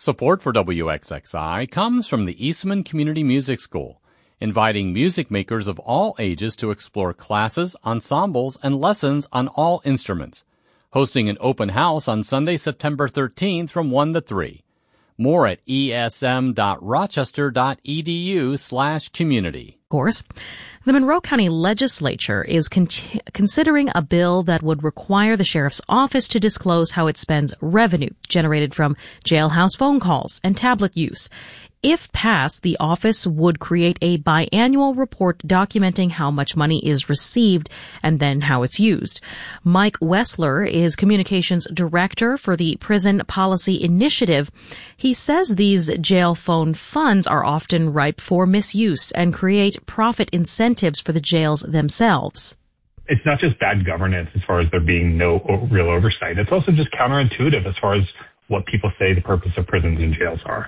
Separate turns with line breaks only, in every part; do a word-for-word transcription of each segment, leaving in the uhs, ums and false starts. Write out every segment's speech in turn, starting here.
Support for W X X I comes from the Eastman Community Music School, inviting music makers of all ages to explore classes, ensembles, and lessons on all instruments. Hosting an open house on Sunday, September thirteenth from one to three. More at esm.rochester.edu slash community.
Of course, the Monroe County Legislature is con- considering a bill that would require the sheriff's office to disclose how it spends revenue generated from jailhouse phone calls and tablet use. If passed, the office would create a biannual report documenting how much money is received and then how it's used. Mike Wessler is communications director for the Prison Policy Initiative. He says these jail phone funds are often ripe for misuse and create profit incentives for the jails themselves.
It's not just bad governance as far as there being no real oversight. It's also just counterintuitive as far as what people say the purpose of prisons and jails are.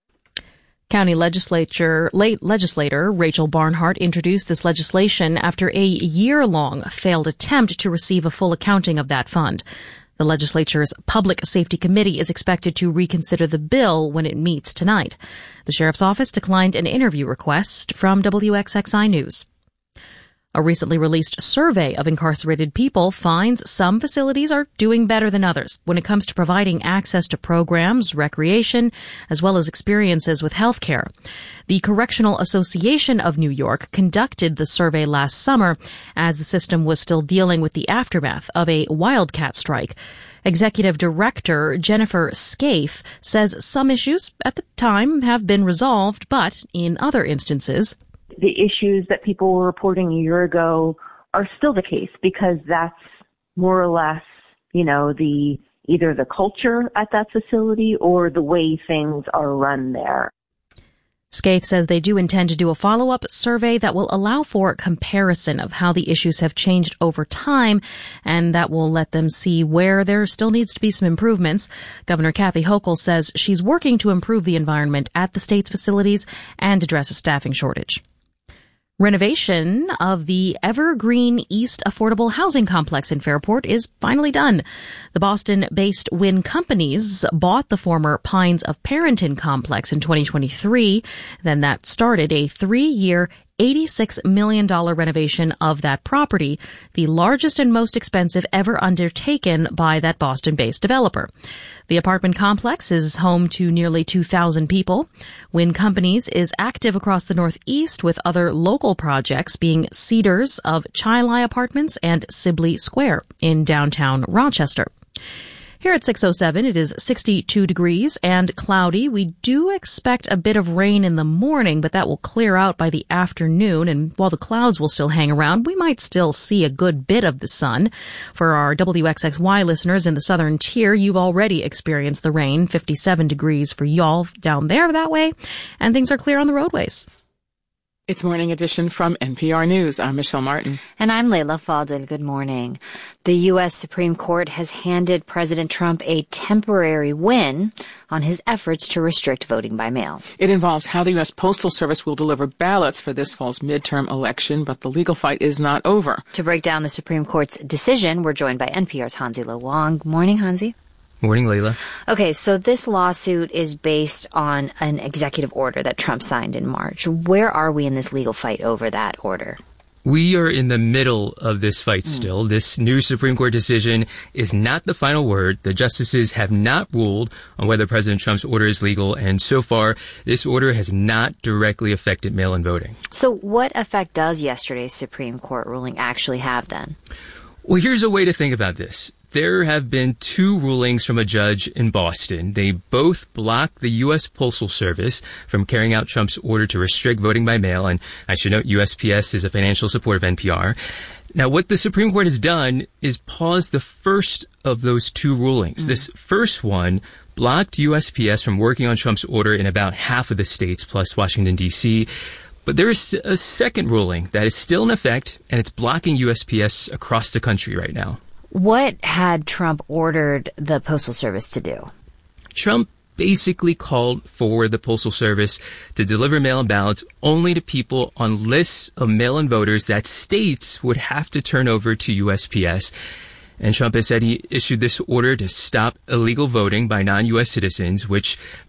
County legislature, late legislator Rachel Barnhart introduced this legislation after a year-long failed attempt to receive a full accounting of that fund. The legislature's Public Safety Committee is expected to reconsider the bill when it meets tonight. The sheriff's office declined an interview request from W X X I News. A recently released survey of incarcerated people finds some facilities are doing better than others when it comes to providing access to programs, recreation, as well as experiences with health care. The Correctional Association of New York conducted the survey last summer as the system was still dealing with the aftermath of a wildcat strike. Executive Director Jennifer Scaife says some issues at the time have been resolved, but in other instances,
the issues that people were reporting a year ago are still the case because that's more or less, you know, the either the culture at that facility or the way things are run there.
Scaife says they do intend to do a follow-up survey that will allow for comparison of how the issues have changed over time, and that will let them see where there still needs to be some improvements. Governor Kathy Hochul says she's working to improve the environment at the state's facilities and address a staffing shortage. Renovation of the Evergreen East Affordable Housing Complex in Fairport is finally done. The Boston-based Wynn Companies bought the former Pines of Parenton complex in twenty twenty-three. Then that started a three-year, eighty-six million dollars renovation of that property, the largest and most expensive ever undertaken by that Boston-based developer. The apartment complex is home to nearly two thousand people. Wynn Companies is active across the Northeast with other local projects being Cedars of Chili Apartments and Sibley Square in downtown Rochester. Here at six oh seven, it is sixty-two degrees and cloudy. We do expect a bit of rain in the morning, but that will clear out by the afternoon. And while the clouds will still hang around, we might still see a good bit of the sun. For our W X X Y listeners in the southern tier, you've already experienced the rain, fifty-seven degrees for y'all down there that way, and things are clear on the roadways.
It's Morning Edition from N P R News. I'm Michelle Martin.
And I'm Layla Fadel. Good morning. The U S Supreme Court has handed President Trump a temporary win on his efforts to restrict voting by mail.
It involves how the U S Postal Service will deliver ballots for this fall's midterm election, but the legal fight is not over.
To break down the Supreme Court's decision, we're joined by N P R's Hansi Lo Wang. Morning, Hansi.
Morning, Layla.
Okay, so this lawsuit is based on an executive order that Trump signed in March. Where are we in this legal fight over that order?
We are in the middle of this fight still. Mm. This new Supreme Court decision is not the final word. The justices have not ruled on whether President Trump's order is legal, and so far, this order has not directly affected mail-in voting.
So what effect does yesterday's Supreme Court ruling actually have then?
Well, here's a way to think about this. There have been two rulings from a judge in Boston. They both block the U S Postal Service from carrying out Trump's order to restrict voting by mail. And I should note U S P S is a financial support of N P R. Now, what the Supreme Court has done is pause the first of those two rulings. Mm-hmm. This first one blocked U S P S from working on Trump's order in about half of the states, plus Washington, D C But there is a second ruling that is still in effect, and it's blocking U S P S across the country right now.
What had Trump ordered the Postal Service to do?
Trump basically called for the Postal Service to deliver mail-in ballots only to people on lists of mail-in voters that states would have to turn over to U S P S. And Trump has said he issued this order to stop illegal voting by non-U S citizens, which